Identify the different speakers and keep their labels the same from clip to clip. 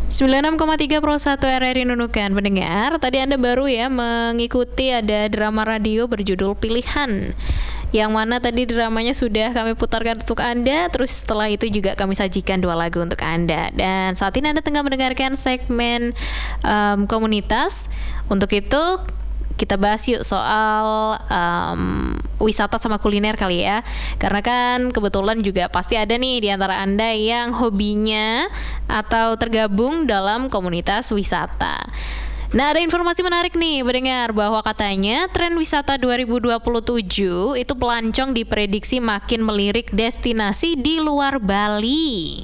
Speaker 1: 96,3 Pro 1 RRI Nunukan. Pendengar, tadi Anda baru ya mengikuti ada drama radio berjudul Pilihan, yang mana tadi dramanya sudah kami putarkan untuk Anda. Terus setelah itu juga kami sajikan 2 lagu untuk Anda. Dan saat ini Anda tengah mendengarkan segmen komunitas. Untuk itu kita bahas yuk soal wisata sama kuliner kali ya. Karena kan kebetulan juga pasti ada nih di antara Anda yang hobinya atau tergabung dalam komunitas wisata. Nah, ada informasi menarik nih mendengar bahwa katanya tren wisata 2027 itu pelancong diprediksi makin melirik destinasi di luar Bali.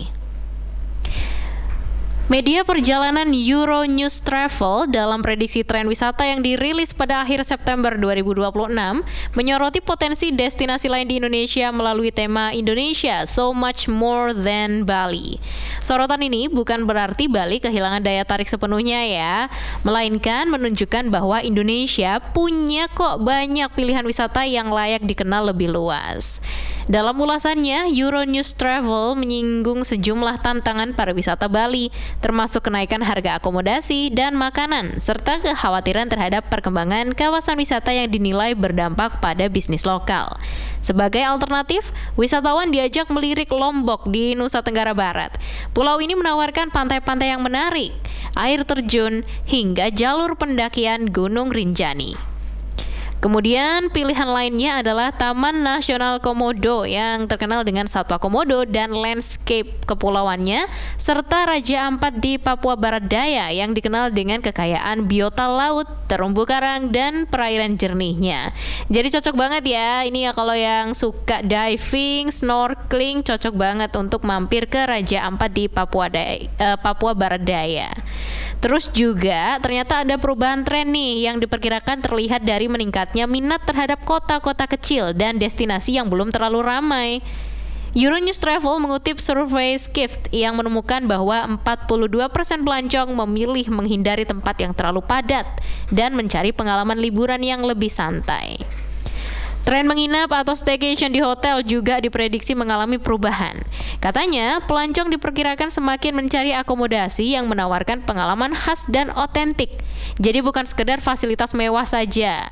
Speaker 1: Media perjalanan Euronews Travel dalam prediksi tren wisata yang dirilis pada akhir September 2026 menyoroti potensi destinasi lain di Indonesia melalui tema Indonesia So Much More Than Bali. Sorotan ini bukan berarti Bali kehilangan daya tarik sepenuhnya ya, melainkan menunjukkan bahwa Indonesia punya kok banyak pilihan wisata yang layak dikenal lebih luas. Dalam ulasannya, Euronews Travel menyinggung sejumlah tantangan pariwisata Bali, termasuk kenaikan harga akomodasi dan makanan, serta kekhawatiran terhadap perkembangan kawasan wisata yang dinilai berdampak pada bisnis lokal. Sebagai alternatif, wisatawan diajak melirik Lombok di Nusa Tenggara Barat. Pulau ini menawarkan pantai-pantai yang menarik, air terjun, hingga jalur pendakian Gunung Rinjani. Kemudian pilihan lainnya adalah Taman Nasional Komodo yang terkenal dengan satwa komodo dan landscape kepulauannya, serta Raja Ampat di Papua Barat Daya yang dikenal dengan kekayaan biota laut, terumbu karang, dan perairan jernihnya. Jadi cocok banget ya, ini ya kalau yang suka diving, snorkeling, cocok banget untuk mampir ke Raja Ampat di Papua Barat Daya. Terus juga ternyata ada perubahan tren nih yang diperkirakan terlihat dari meningkatnya minat terhadap kota-kota kecil dan destinasi yang belum terlalu ramai. Euronews Travel mengutip survei Skift yang menemukan bahwa 42% pelancong memilih menghindari tempat yang terlalu padat dan mencari pengalaman liburan yang lebih santai. Tren menginap atau staycation di hotel juga diprediksi mengalami perubahan. Katanya, pelancong diperkirakan semakin mencari akomodasi yang menawarkan pengalaman khas dan otentik. Jadi bukan sekedar fasilitas mewah saja.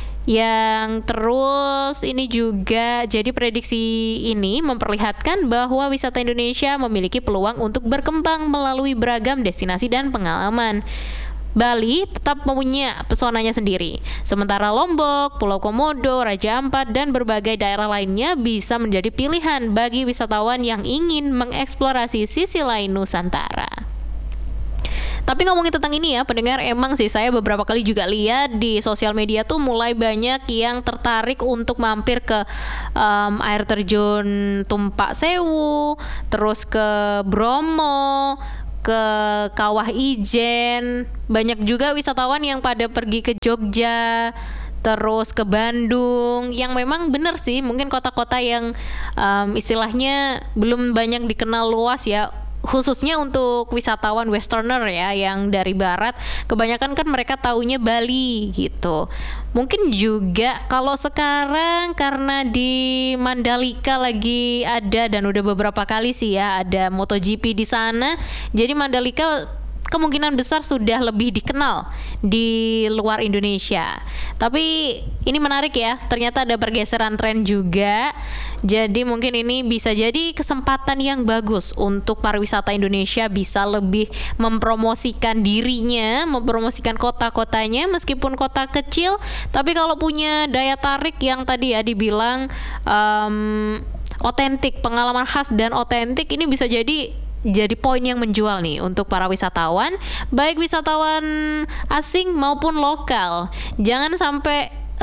Speaker 1: Yang terus ini juga jadi prediksi ini memperlihatkan bahwa wisata Indonesia memiliki peluang untuk berkembang melalui beragam destinasi dan pengalaman. Bali tetap mempunyai pesonanya sendiri, sementara Lombok, Pulau Komodo, Raja Ampat, dan berbagai daerah lainnya bisa menjadi pilihan bagi wisatawan yang ingin mengeksplorasi sisi lain Nusantara. Tapi ngomongin tentang ini ya pendengar, emang sih saya beberapa kali juga lihat di sosial media tuh mulai banyak yang tertarik untuk mampir ke air terjun Tumpak Sewu, terus ke Bromo, ke Kawah Ijen. Banyak juga wisatawan yang pada pergi ke Jogja, terus ke Bandung, yang memang benar sih mungkin kota-kota yang istilahnya belum banyak dikenal luas ya, khususnya untuk wisatawan westerner ya yang dari barat. Kebanyakan kan mereka taunya Bali gitu. Mungkin juga kalau sekarang karena di Mandalika lagi ada, dan udah beberapa kali sih ya ada MotoGP di sana. Jadi Mandalika kemungkinan besar sudah lebih dikenal di luar Indonesia. Tapi ini menarik ya, ternyata ada pergeseran tren juga. Jadi mungkin ini bisa jadi kesempatan yang bagus untuk pariwisata Indonesia bisa lebih mempromosikan dirinya, mempromosikan kota-kotanya meskipun kota kecil. Tapi kalau punya daya tarik yang tadi ya dibilang otentik, pengalaman khas dan otentik, ini bisa jadi poin yang menjual nih untuk para wisatawan, baik wisatawan asing maupun lokal. Jangan sampai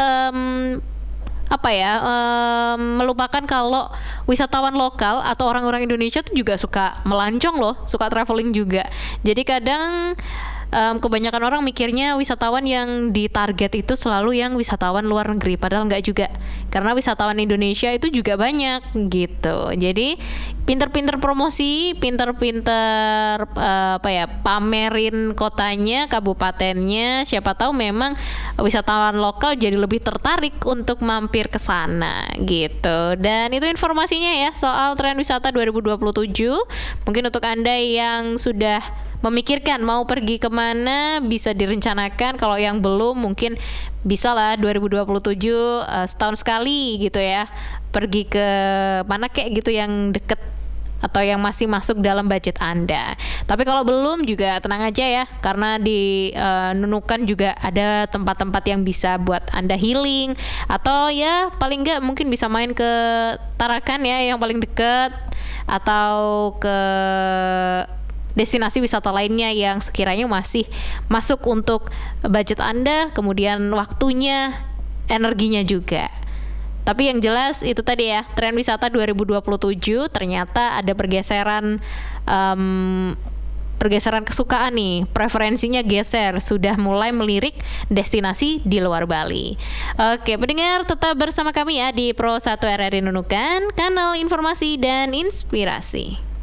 Speaker 1: melupakan kalau wisatawan lokal atau orang-orang Indonesia tuh juga suka melancong loh, suka traveling juga. Jadi kadang kebanyakan orang mikirnya wisatawan yang ditarget itu selalu yang wisatawan luar negeri, padahal enggak juga, karena wisatawan Indonesia itu juga banyak gitu. Jadi pinter-pinter promosi, pinter-pinter pamerin kotanya, kabupatennya, siapa tahu memang wisatawan lokal jadi lebih tertarik untuk mampir ke sana gitu. Dan itu informasinya ya soal tren wisata 2027. Mungkin untuk Anda yang sudah memikirkan mau pergi kemana, bisa direncanakan. Kalau yang belum mungkin bisa lah 2027 setahun sekali gitu ya, pergi ke mana kayak gitu yang deket atau yang masih masuk dalam budget Anda. Tapi kalau belum juga tenang aja ya, karena di Nunukan juga ada tempat-tempat yang bisa buat Anda healing, atau ya paling nggak mungkin bisa main ke Tarakan ya yang paling deket, atau ke destinasi wisata lainnya yang sekiranya masih masuk untuk budget Anda, kemudian waktunya, energinya juga. Tapi yang jelas itu tadi ya, tren wisata 2027 ternyata ada pergeseran kesukaan nih, preferensinya geser, sudah mulai melirik destinasi di luar Bali. Oke, pendengar tetap bersama kami ya di Pro 1 RRI Nunukan, kanal informasi dan inspirasi.